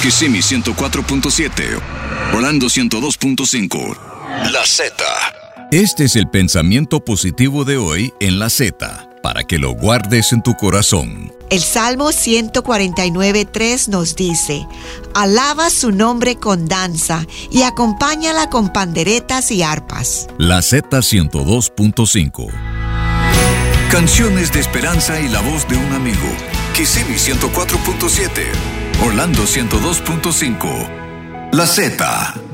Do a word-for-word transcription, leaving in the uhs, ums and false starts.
Kissimmee ciento cuatro punto siete, Orlando ciento dos punto cinco. La Z. Este es el pensamiento positivo de hoy en La Z, para que lo guardes en tu corazón. El Salmo ciento cuarenta y nueve, tres nos dice: alaba su nombre con danza y acompáñala con panderetas y arpas. La Z ciento dos punto cinco. Canciones de esperanza y la voz de un amigo. Kissimmee ciento cuatro punto siete, Orlando ciento dos punto cinco. La Z.